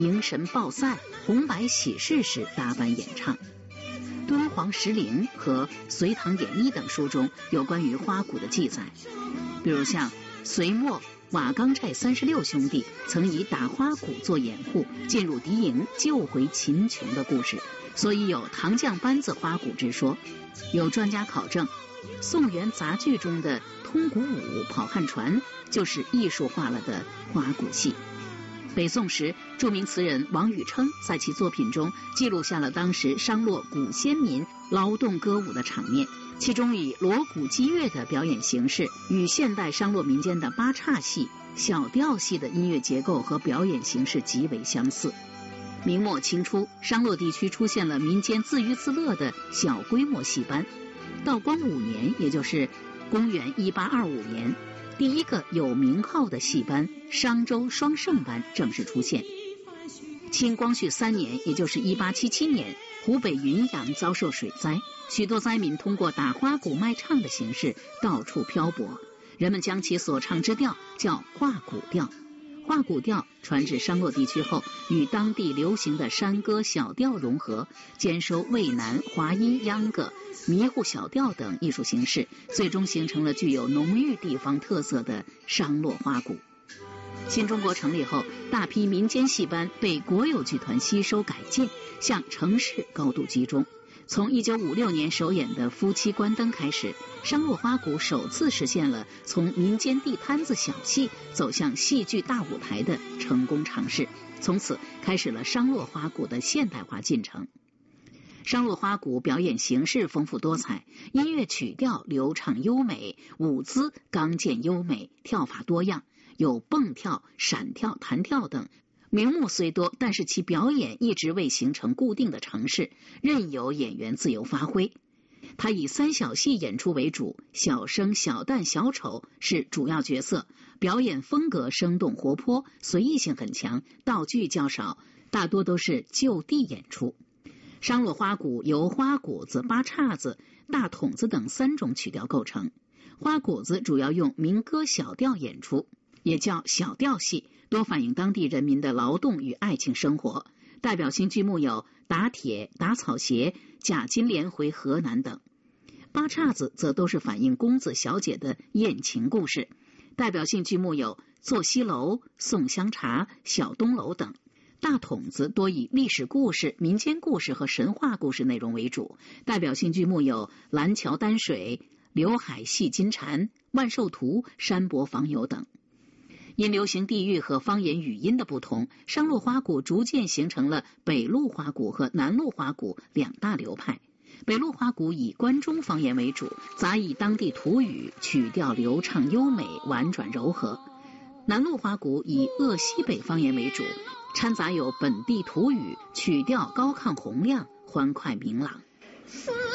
迎神报赛、红白喜事时打扮演唱。敦煌石陵和《隋唐演义》等书中有关于花鼓的记载，比如像隋末瓦岗寨36兄弟曾以打花鼓做掩护，进入敌营救回秦琼的故事，所以有唐将班子花鼓之说。有专家考证，宋元杂剧中的通鼓舞、跑汉船就是艺术化了的花鼓戏。北宋时，著名词人王禹偁在其作品中记录下了当时商洛古先民劳动歌舞的场面，其中以锣鼓击乐的表演形式与现代商洛民间的八叉戏、小调戏的音乐结构和表演形式极为相似。明末清初，商洛地区出现了民间自娱自乐的小规模戏班。道光5年，也就是公元1825年，第一个有名号的戏班商州双圣班正式出现。清光绪3年，也就是1877年，湖北云阳遭受水灾，许多灾民通过打花鼓卖唱的形式到处漂泊，人们将其所唱之调叫画鼓调。画鼓调传至商洛地区后，与当地流行的山歌小调融合，兼收渭南、华阴秧歌、迷糊小调等艺术形式，最终形成了具有浓郁地方特色的商洛花鼓。新中国成立后，大批民间戏班被国有剧团吸收改进，向城市高度集中。从1956年首演的《夫妻关灯》开始，商洛花鼓首次实现了从民间地摊子小戏走向戏剧大舞台的成功尝试，从此开始了商洛花鼓的现代化进程。商洛花鼓表演形式丰富多彩，音乐曲调流畅优美，舞姿刚健优美，跳法多样，有蹦跳、闪跳、弹跳等。名目虽多，但是其表演一直未形成固定的程式，任由演员自由发挥。他以三小戏演出为主，小生、小旦、小丑是主要角色，表演风格生动活泼，随意性很强，道具较少，大多都是就地演出。商洛花鼓由花鼓子、八叉子、大筒子等3种曲调构成。花鼓子主要用民歌小调演出，也叫小调戏，多反映当地人民的劳动与爱情生活。代表性剧目有打铁、打草鞋、贾金莲回河南等。八叉子则都是反映公子小姐的艳情故事，代表性剧目有坐西楼、送香茶、小东楼等。大筒子多以历史故事、民间故事和神话故事内容为主，代表性剧目有蓝桥担水、刘海戏金蝉、万寿图、山伯访友等。因流行地域和方言语音的不同，商洛花鼓逐渐形成了北陆花鼓和南陆花鼓2大流派。北陆花鼓以关中方言为主，杂以当地土语，曲调流畅优美，婉转柔和。南陆花鼓以鄂西北方言为主，掺杂有本地土语，曲调高亢洪亮，欢快明朗。